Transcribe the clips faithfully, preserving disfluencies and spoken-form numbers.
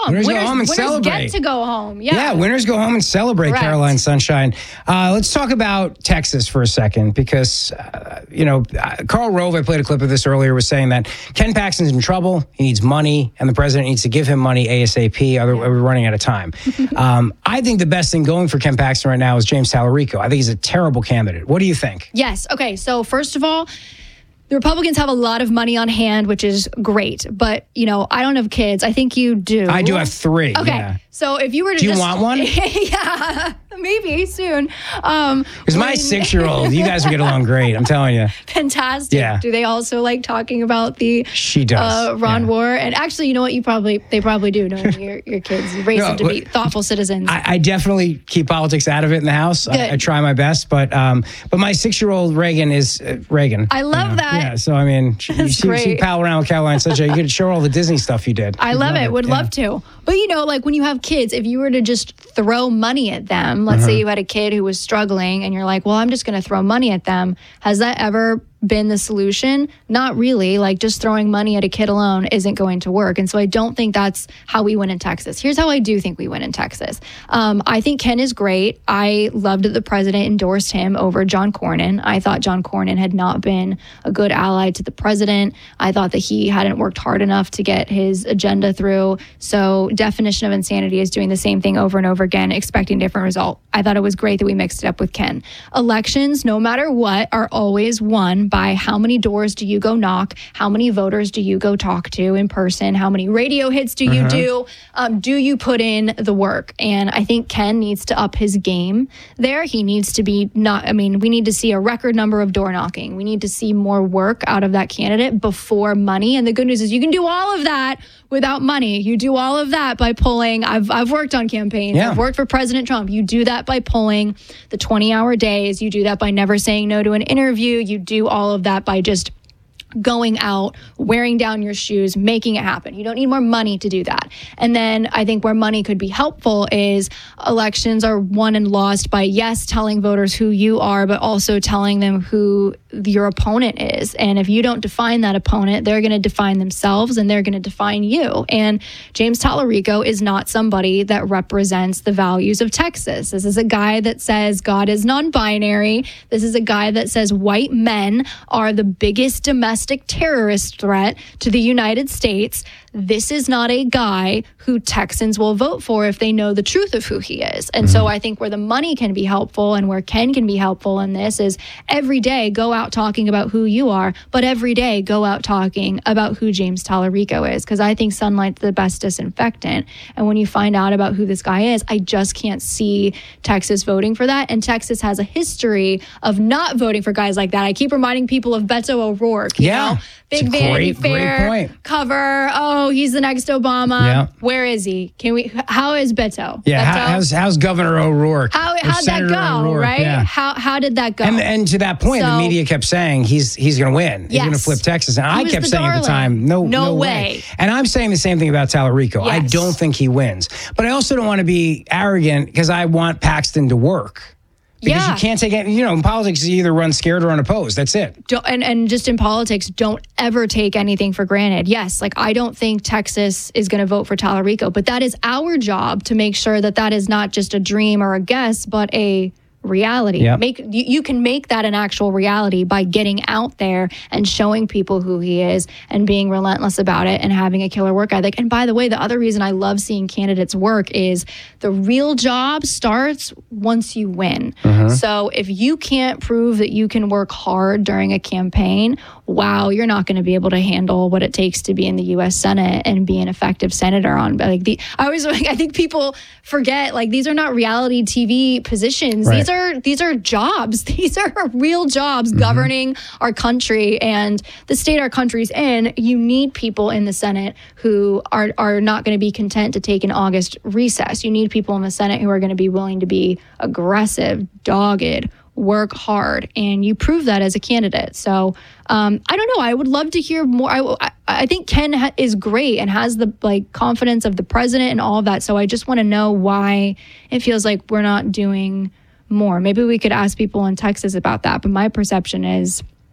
Winners, winners go home and winners celebrate. get to go home. Yeah. Yeah, winners go home and celebrate. Correct. Caroline Sunshine. Uh, let's talk about Texas for a second because, uh, you know, uh, Karl Rove, I played a clip of this earlier, was saying that Ken Paxton's in trouble. He needs money, and the president needs to give him money ASAP. Otherwise, we're running out of time. um, I think the best thing going for Ken Paxton right now is James Tallarico. I think he's a terrible candidate. What do you think? Yes. Okay. So first of all, the Republicans have a lot of money on hand, which is great. But, you know, I don't have kids. I think you do. I do have three. Okay. Yeah. So if you were to Do you just, want one? Yeah, maybe soon. Um, Because my six-year-old, you guys will get along great. I'm telling you. Fantastic. Yeah. Do they also like talking about the She does. uh, Ron yeah. War? And actually, you know what? You probably they probably do know your your kids. You raise No, them to but- be thoughtful citizens. I, I definitely keep politics out of it in the house. I, Good. I try my best, but um, but my six-year-old Reagan is uh, Reagan. I love that. Yeah, so I mean, she, That's she, she great. pal around with Caroline Sunshine. You could show her all the Disney stuff you did. I She'd love it. Would Yeah. love to. But you know, like when you have kids, if you were to just throw money at them, let's Uh-huh. say you had a kid who was struggling and you're like, well, I'm just going to throw money at them. Has that ever been the solution? Not really. Like just throwing money at a kid alone isn't going to work. And so I don't think that's how we win in Texas. Here's how I do think we win in Texas. Um, I think Ken is great. I loved that the president endorsed him over John Cornyn. I thought John Cornyn had not been a good ally to the president. I thought that he hadn't worked hard enough to get his agenda through. So definition of insanity is doing the same thing over and over again, expecting a different result. I thought it was great that we mixed it up with Ken. Elections, no matter what, are always won by how many doors do you go knock, how many voters do you go talk to in person, how many radio hits do you do, um, do you put in the work? And I think Ken needs to up his game there. He needs to be not, I mean, we need to see a record number of door knocking. We need to see more work out of that candidate before money. And the good news is you can do all of that without money. You do all of that by pulling, I've, I've worked on campaigns, Yeah. I've worked for President Trump. You do that by pulling the twenty hour days. You do that by never saying no to an interview. You do all of that by just going out, wearing down your shoes, making it happen. You don't need more money to do that. And then I think where money could be helpful is elections are won and lost by, yes, telling voters who you are, but also telling them who your opponent is. And if you don't define that opponent, they're going to define themselves and they're going to define you. And James Tallarico is not somebody that represents the values of Texas. This is a guy that says God is non-binary. This is a guy that says white men are the biggest domestic terrorist threat to the United States. This is not a guy who Texans will vote for if they know the truth of who he is. And so I think where the money can be helpful and where Ken can be helpful in this is every day go out talking about who you are, but every day go out talking about who James Tallarico is, because I think sunlight's the best disinfectant. And when you find out about who this guy is, I just can't see Texas voting for that. And Texas has a history of not voting for guys like that. I keep reminding people of Beto O'Rourke. You Yeah. know? Big It's a Vanity great, great Fair point. cover. Oh, he's the next Obama. Yeah. Where is he? Can we? How is Beto? Yeah, Beto? how, how's how's Governor O'Rourke? How Or how'd that Senator go? O'Rourke? Right? Yeah. How how did that go? And, and to that point, the So- media kept saying he's he's going to win. He's Yes. going to flip Texas. And I was kept the saying at the darling. time, no, No no, way. way. And I'm saying the same thing about Tallarico. I Yes. don't think he wins. But I also don't want to be arrogant because I want Paxton to work. Because Yeah. you can't take it, you know, in politics, you either run scared or unopposed. That's it. Don't, and, and just in politics, don't ever take anything for granted. Yes, like I don't think Texas is going to vote for Tallarico, but that is our job to make sure that that is not just a dream or a guess, but a reality. Yep. Make you, you can make that an actual reality by getting out there and showing people who he is and being relentless about it and having a killer work ethic. And by the way, the other reason I love seeing candidates work is the real job starts once you win. So if you can't prove that you can work hard during a campaign, wow, you're not going to be able to handle what it takes to be in the U S Senate and be an effective senator on like the I always like I think people forget like these are not reality T V positions. Right. These are these are jobs. These are real jobs governing our country and the state our country's in. You need people in the Senate who are are not going to be content to take an August recess. You need people in the Senate who are going to be willing to be aggressive, dogged, work hard, and you prove that as a candidate. So um, I don't know. I would love to hear more. I, I, I think Ken ha- is great and has the like confidence of the president and all of that. So I just want to know why it feels like we're not doing more. Maybe we could ask people in Texas about that. But my perception is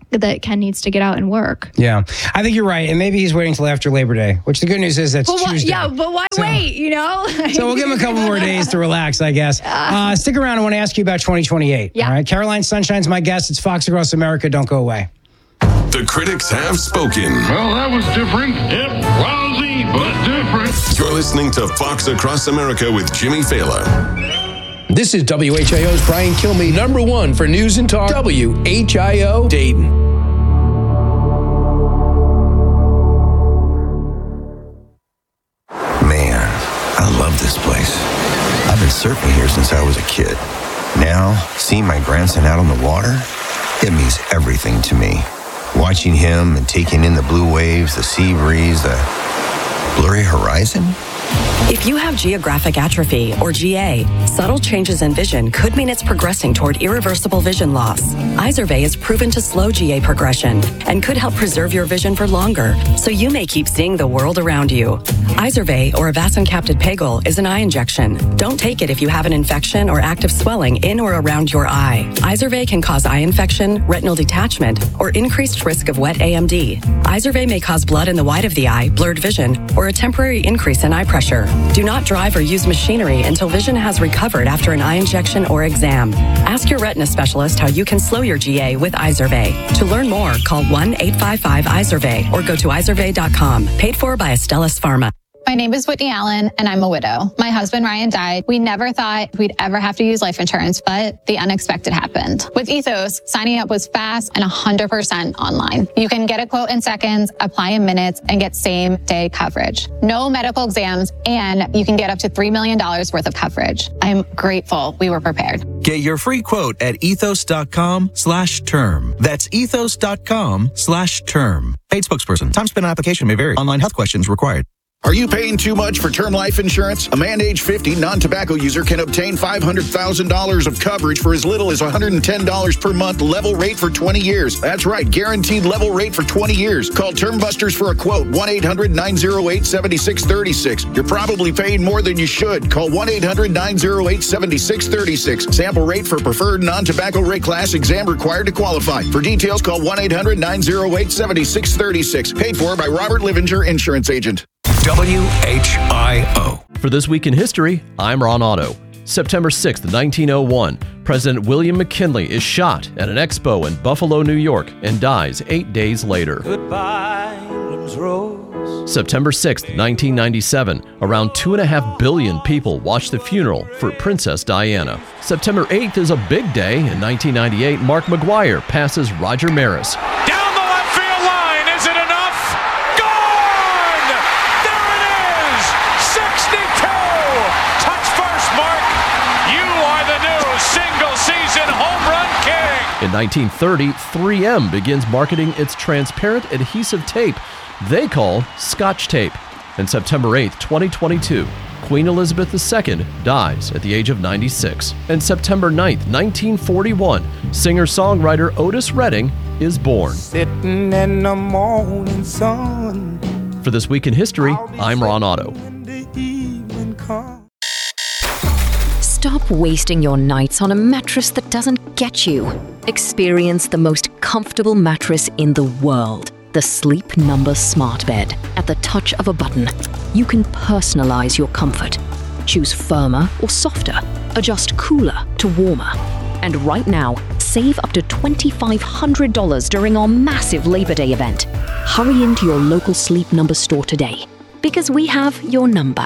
that Ken needs to get out and work. Yeah, I think you're right. And maybe he's waiting until after Labor Day, which the good news is that's but why, Tuesday. Yeah, but why so, wait, you know? So we'll give him a couple more days to relax, I guess. Uh, stick around. I want to ask you about twenty twenty-eight. Yeah. All right. Caroline Sunshine's my guest. It's Fox Across America. Don't go away. The critics have spoken. Well, that was different. Yep, lousy, but different. You're listening to Fox Across America with Jimmy Fallon. This is W H I O's Brian Kilmeade, number one for news and talk, W H I O Dayton. Man, I love this place. I've been surfing here since I was a kid. Now, seeing my grandson out on the water, it means everything to me. Watching him and taking in the blue waves, the sea breeze, the blurry horizon. If you have geographic atrophy, or G A, subtle changes in vision could mean it's progressing toward irreversible vision loss. Izervay is proven to slow G A progression and could help preserve your vision for longer, so you may keep seeing the world around you. Izervay, or avacincaptad pegol, is an eye injection. Don't take it if you have an infection or active swelling in or around your eye. Izervay can cause eye infection, retinal detachment, or increased risk of wet A M D. Izervay may cause blood in the white of the eye, blurred vision, or a temporary increase in eye pressure. Do not drive or use machinery until vision has recovered after an eye injection or exam. Ask your retina specialist how you can slow your G A with Izervay. To learn more, call one eight five five Izervay or go to izervay dot com. Paid for by Astellas Pharma. My name is Whitney Allen, and I'm a widow. My husband, Ryan, died. We never thought we'd ever have to use life insurance, but the unexpected happened. With Ethos, signing up was fast and one hundred percent online. You can get a quote in seconds, apply in minutes, and get same-day coverage. No medical exams, and you can get up to three million dollars worth of coverage. I'm grateful we were prepared. Get your free quote at ethos.com slash term. That's ethos.com slash term. Paid spokesperson. Time spent on application may vary. Online health questions required. Are you paying too much for term life insurance? A man age fifty non-tobacco user can obtain five hundred thousand dollars of coverage for as little as one hundred ten dollars per month, level rate for twenty years. That's right, guaranteed level rate for twenty years. Call Term Busters for a quote, one eight hundred nine oh eight seven six three six. You're probably paying more than you should. Call one eight hundred nine oh eight seven six three six. Sample rate for preferred non-tobacco rate class, exam required to qualify. For details, call one eight hundred nine oh eight seven six three six. Paid for by Robert Livinger, Insurance Agent. W H I O. For This Week in History, I'm Ron Otto. September sixth, nineteen oh one, President William McKinley is shot at an expo in Buffalo, New York, and dies eight days later. Goodbye, Williams Rose. September sixth, nineteen ninety-seven, around two and a half billion people watched the funeral for Princess Diana. September eighth is a big day. In nineteen ninety-eight, Mark McGwire passes Roger Maris. Down the left field line, is it enough? Gone! There it is! sixty-two! Touch first, Mark! You are the new single-season home run king! In nineteen thirty, three M begins marketing its transparent adhesive tape they call Scotch Tape. And September eighth, twenty twenty-two, Queen Elizabeth the Second dies at the age of ninety-six. And September ninth, nineteen forty-one, singer-songwriter Otis Redding is born. Sitting in the morning sun. For This Week in History, I'm Ron Otto. Stop wasting your nights on a mattress that doesn't get you. Experience the most comfortable mattress in the world. The Sleep Number Smart Bed. At the touch of a button, you can personalize your comfort. Choose firmer or softer. Adjust cooler to warmer. And right now, save up to two thousand five hundred dollars during our massive Labor Day event. Hurry into your local Sleep Number store today, because we have your number.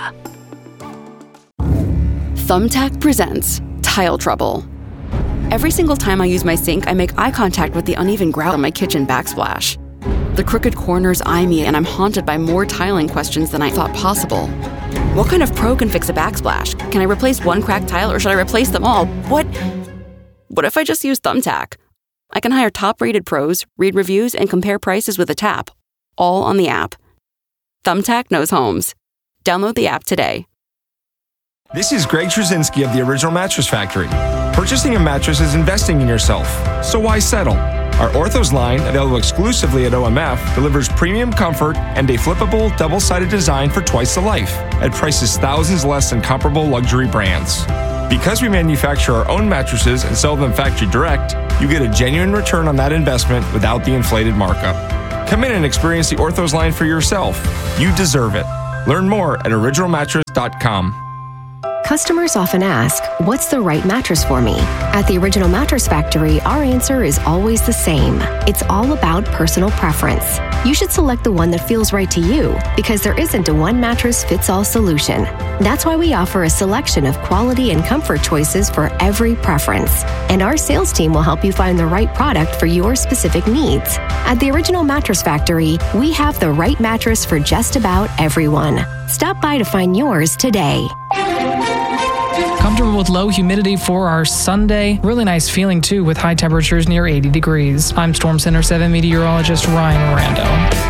Thumbtack presents Tile Trouble. Every single time I use my sink, I make eye contact with the uneven grout on my kitchen backsplash. The crooked corners eye me, and I'm haunted by more tiling questions than I thought possible. What kind of pro can fix a backsplash? Can I replace one cracked tile, or should I replace them all? What? What if I just use Thumbtack? I can hire top-rated pros, read reviews, and compare prices with a tap, all on the app. Thumbtack knows homes. Download the app today. This is Greg Trzynski of the Original Mattress Factory. Purchasing a mattress is investing in yourself, so why settle? Our Orthos line, available exclusively at O M F, delivers premium comfort and a flippable, double-sided design for twice the life, at prices thousands less than comparable luxury brands. Because we manufacture our own mattresses and sell them factory direct, you get a genuine return on that investment without the inflated markup. Come in and experience the Orthos line for yourself. You deserve it. Learn more at original mattress dot com. Customers often ask, what's the right mattress for me? At the Original Mattress Factory, our answer is always the same. It's all about personal preference. You should select the one that feels right to you because there isn't a one mattress fits all solution. That's why we offer a selection of quality and comfort choices for every preference. And our sales team will help you find the right product for your specific needs. At the Original Mattress Factory, we have the right mattress for just about everyone. Stop by to find yours today. Comfortable with low humidity for our Sunday. Really nice feeling, too, with high temperatures near eighty degrees. I'm Storm Center seven meteorologist Ryan Rando.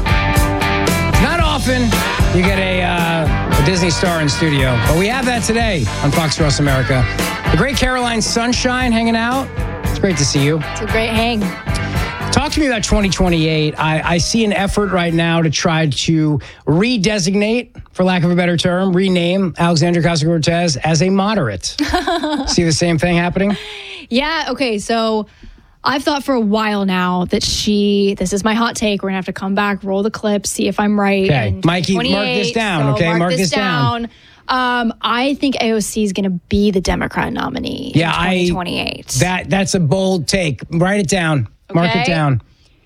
Not often you get a, uh, a Disney star in studio, but we have that today on Fox Across America. The great Caroline Sunshine hanging out. It's great to see you. It's a great hang. Talk to me about twenty twenty-eight. I, I see an effort right now to try to redesignate, for lack of a better term, rename Alexandria Ocasio-Cortez as a moderate. See the same thing happening? Yeah, okay, so I've thought for a while now that she, this is my hot take, we're going to have to come back, roll the clip, see if I'm right. Okay, Mikey, mark this down, so okay? Mark, mark this, this down. down. Um, I think A O C is going to be the Democrat nominee yeah, in twenty twenty-eight. I, that, that's a bold take. Write it down. Mark Okay. it down.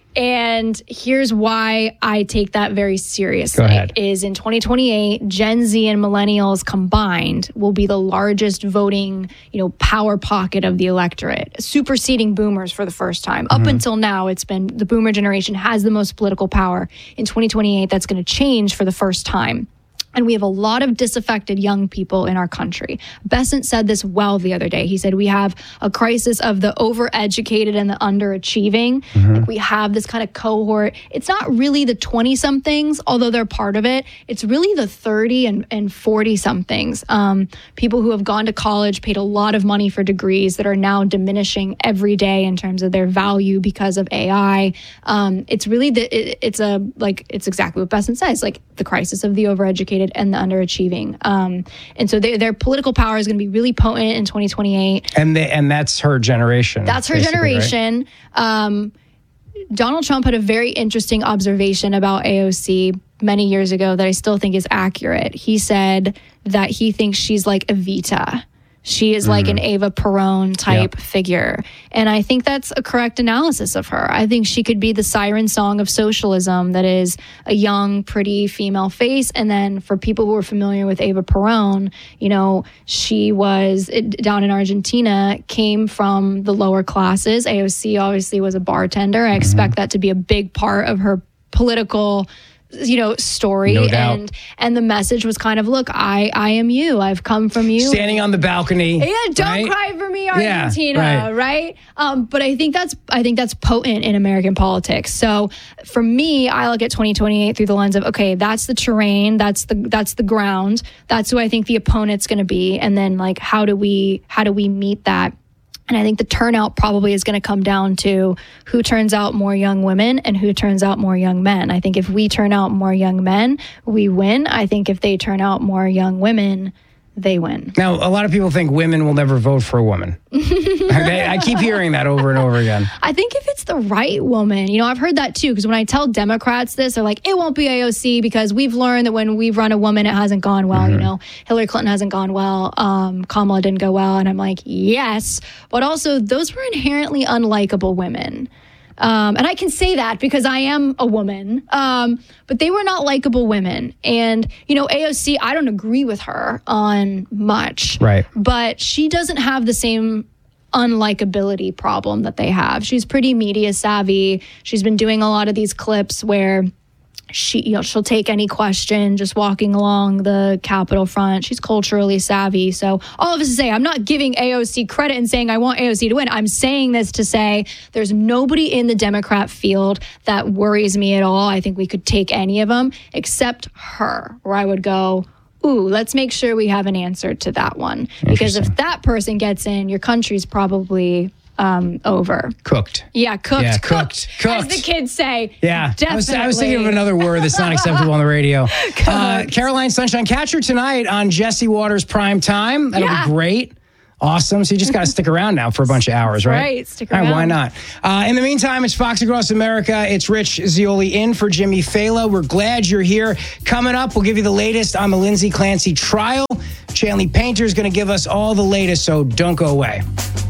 And here's why I take that very seriously. Go ahead. Is in twenty twenty-eight, Gen Z and millennials combined will be the largest voting, you know, power pocket of the electorate, superseding boomers for the first time. Mm-hmm. Up until now, it's been the boomer generation has the most political power. In twenty twenty-eight, that's going to change for the first time. And we have a lot of disaffected young people in our country. Besant said this well the other day. He said, we have a crisis of the overeducated and the underachieving. Mhm. Like we have this kind of cohort. It's not really the twenty-somethings, although they're part of it. It's really the thirty and, and forty-somethings. Um, people who have gone to college, paid a lot of money for degrees that are now diminishing every day in terms of their value because of A I. Um, it's really, the, it, it's a, like, it's exactly what Besant says, like the crisis of the overeducated and the underachieving. Um, and so they, their political power is going to be really potent in twenty twenty-eight. And they, and that's her generation. That's her basically, right? generation. Um, Donald Trump had a very interesting observation about A O C many years ago that I still think is accurate. He said that he thinks she's like Evita. She is like an Eva Peron type Yep. figure. And I think that's a correct analysis of her. I think she could be the siren song of socialism that is a young, pretty female face. And then for people who are familiar with Eva Peron, you know, she was it, down in Argentina, came from the lower classes. A O C obviously was a bartender. I expect that to be a big part of her political, you know, story. No doubt. And and the message was kind of, look, I I am you. I've come from you. Standing on the balcony. Yeah, don't right? cry for me, Yeah, Argentina, right. right? Um, but I think that's I think that's potent in American politics. So for me, I look at twenty twenty-eight through the lens of, okay, that's the terrain, that's the that's the ground, that's who I think the opponent's going to be, and then like how do we how do we meet that? And I think the turnout probably is going to come down to who turns out more young women and who turns out more young men. I think if we turn out more young men, we win. I think if they turn out more young women, they win. Now, a lot of people think women will never vote for a woman. They- I keep hearing that over and over again. I think if it's the right woman, you know, I've heard that too, because when I tell Democrats this, they're like, it won't be A O C because we've learned that when we've run a woman, it hasn't gone well. You know, Hillary Clinton hasn't gone well. Um, Kamala didn't go well. And I'm like, yes. But also, those were inherently unlikable women. Um, and I can say that because I am a woman, um, but they were not likable women. And, you know, A O C, I don't agree with her on much. Right. But she doesn't have the same unlikability problem that they have. She's pretty media savvy. She's been doing a lot of these clips where she, you know, she'll take any question just walking along the Capitol front. She's culturally savvy. So all of this to say, I'm not giving A O C credit and saying I want A O C to win. I'm saying this to say there's nobody in the Democrat field that worries me at all. I think we could take any of them except her, where I would go, ooh, let's make sure we have an answer to that one. Because if that person gets in, your country's probably um, over. Cooked. Yeah, cooked, Yeah, cooked, cooked, As cooked. the kids say. Yeah, I was, I was thinking of Definitely. another word that's not acceptable on the radio. Uh, Caroline Sunshine, catch her tonight on Jesse Waters Prime Time. That'll Yeah. be great. Awesome. So you just got to stick around now for a bunch of hours, right? Right. Stick All around. right, why not? Uh, in the meantime, it's Fox Across America. It's Rich Zioli in for Jimmy Fela. We're glad you're here. Coming up, we'll give you the latest on the Lindsay Clancy trial. Chanley Painter is going to give us all the latest, so don't go away.